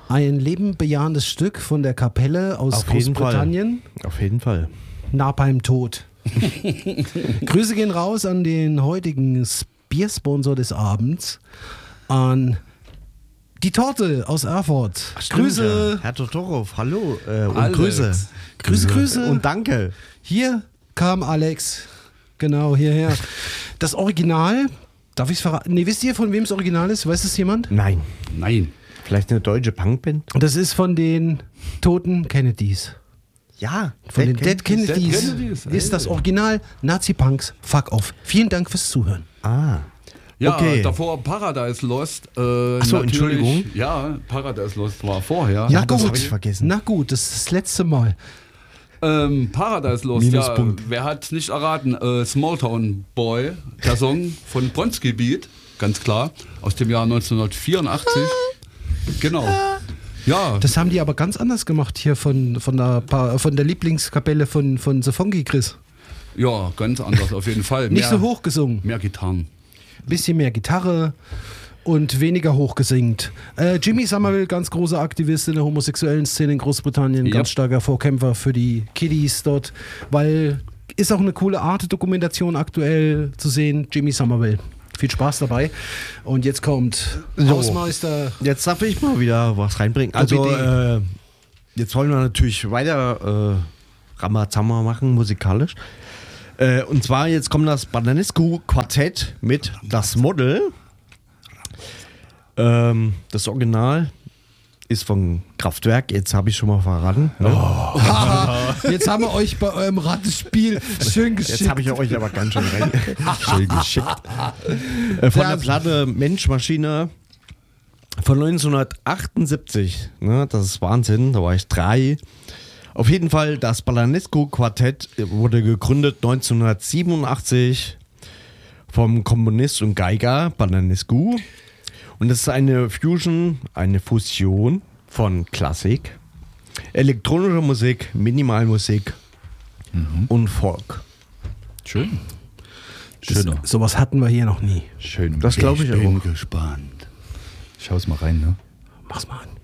Ein lebenbejahendes Stück von der Kapelle aus Großbritannien. Auf jeden Fall. Napalm Tod. Grüße gehen raus an den heutigen Biersponsor des Abends, an die Torte aus Erfurt. Stimmt, Grüße. ja. Herr Totorow, hallo und Alex. Grüße. Grüße. Und danke. Hier kam Alex. Genau, hierher. Das Original, darf ich es verraten? Nee, wisst ihr, von wem das Original ist? Weiß es jemand? Nein. Nein. Vielleicht eine deutsche Punkband? Das ist von den toten Kennedys. Ja. Von den Dead Kennedys Dead Kennedys, ist das Original Nazi-Punks Fuck Off. Vielen Dank fürs Zuhören. Ah. Ja, Okay. davor Paradise Lost. Achso, Entschuldigung. Ja, Paradise Lost war vorher. Ja, das habe ich vergessen. Na gut, das ist das letzte Mal. Paradise Lost, Minuspunkt. ja, wer hat nicht erraten? Smalltown Boy, der Song von Bronski Beat, ganz klar, aus dem Jahr 1984. Genau. Ja, Das haben die aber ganz anders gemacht hier von der Lieblingskapelle von The Funky Chris. ja, ganz anders auf jeden Fall. Nicht so hoch gesungen. Mehr Gitarren. Bisschen mehr Gitarre und weniger hoch gesingt. Jimmy Somerville, ganz großer Aktivist in der homosexuellen Szene in Großbritannien, Ja. ganz starker Vorkämpfer für die Kiddies dort, weil ist auch eine coole Arte-Dokumentation aktuell zu sehen. Jimmy Somerville. Viel Spaß dabei. Und jetzt kommt Hausmeister. Jetzt darf ich mal wieder was reinbringen. Also, OBD. jetzt wollen wir natürlich weiter Ramazamba machen, musikalisch. Und zwar, jetzt kommt das Bananescu Quartett mit Das Model. Das Original ist von Kraftwerk, jetzt habe ich schon mal verraten. Ne? Jetzt haben wir euch bei eurem Rattenspiel schön geschickt. Jetzt habe ich euch aber ganz schön schön geschickt. Von der Platte Mensch, Maschine von 1978. Ne, das ist Wahnsinn, da war ich 3. Auf jeden Fall, das Balanescu Quartett wurde gegründet 1987 vom Komponist und Geiger Balanescu. Und das ist eine Fusion von Klassik, elektronischer Musik, Minimalmusik und Folk. Schön. Sowas hatten wir hier noch nie. Schön. Das glaube ich bin auch. gespannt. Schau's mal rein, ne? Mach's mal an.